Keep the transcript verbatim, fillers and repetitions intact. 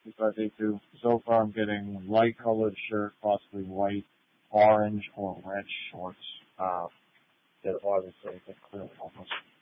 fifty-five A two. So far I'm getting light colored shirt, possibly white, orange, or red shorts. Uh, that obviously get clearly almost